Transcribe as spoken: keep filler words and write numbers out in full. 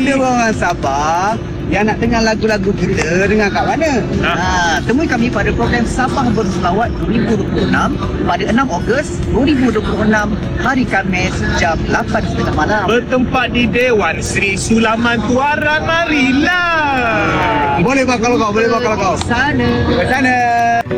Ada orang Sabah yang nak dengar lagu-lagu kita, dengar kat mana? Ha. Ha, temui kami pada program Sabah Berselawat dua ribu dua puluh enam pada enam Ogos dua ribu dua puluh enam, hari Khamis jam lapan tiga puluh malam. Bertempat di Dewan Sri Sulaman Tuaran. Marilah. Boleh bakal kau, boleh bakal kau. Sana. Ke sana.